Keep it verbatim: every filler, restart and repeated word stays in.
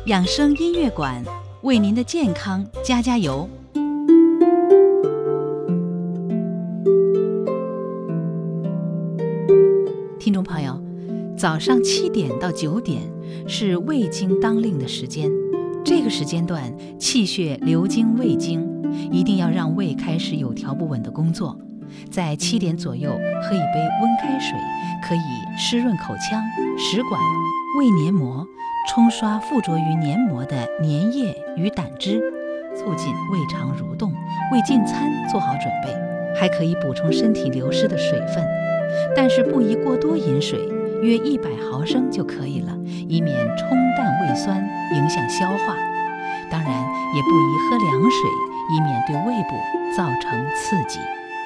养生音乐馆为您的健康加加油。听众朋友，早上七点到九点是胃经当令的时间，这个时间段气血流经胃经，一定要让胃开始有条不紊的工作。在七点左右喝一杯温开水，可以湿润口腔、食管、胃黏膜，冲刷附着于黏膜的粘液与胆汁，促进胃肠蠕动，为进餐做好准备。还可以补充身体流失的水分，但是不宜过多饮水，约一百毫升就可以了，以免冲淡胃酸，影响消化。当然，也不宜喝凉水，以免对胃部造成刺激。